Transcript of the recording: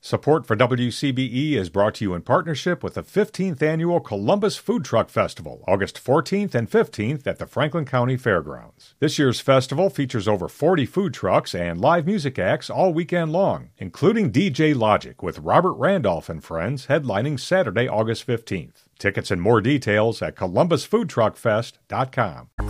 Support for WCBE is brought to you in partnership with the 15th Annual Columbus Food Truck Festival, August 14th and 15th at the Franklin County Fairgrounds. This year's festival features over 40 food trucks and live music acts all weekend long, including DJ Logic with Robert Randolph and Friends headlining Saturday, August 15th. Tickets and more details at columbusfoodtruckfest.com.